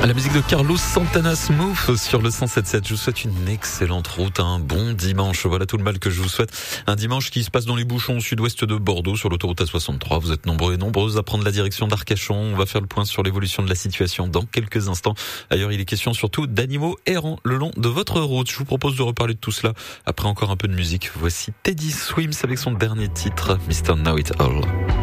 La musique de Carlos Santana, Smooth sur le 107.7. Je vous souhaite une excellente route, un bon dimanche. Voilà tout le mal que je vous souhaite. Un dimanche qui se passe dans les bouchons au sud-ouest de Bordeaux sur l'autoroute A63. Vous êtes nombreux et nombreuses à prendre la direction d'Arcachon. On va faire le point sur l'évolution de la situation dans quelques instants. Ailleurs, il est question surtout d'animaux errants le long de votre route. Je vous propose de reparler de tout cela après encore un peu de musique. Voici Teddy Swims avec son dernier titre, Mr. Know It All.